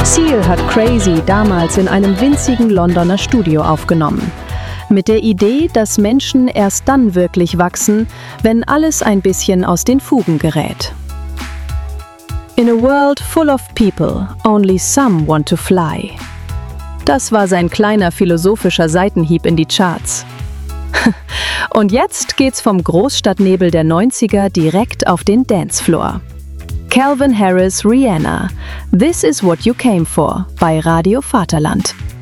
Seal hat Crazy damals in einem winzigen Londoner Studio aufgenommen. Mit der Idee, dass Menschen erst dann wirklich wachsen, wenn alles ein bisschen aus den Fugen gerät. In a world full of people, only some want to fly. Das war sein kleiner philosophischer Seitenhieb in die Charts. Und jetzt geht's vom Großstadtnebel der 90er direkt auf den Dancefloor. Calvin Harris, Rihanna. This is what you came for bei Radio Vaterland.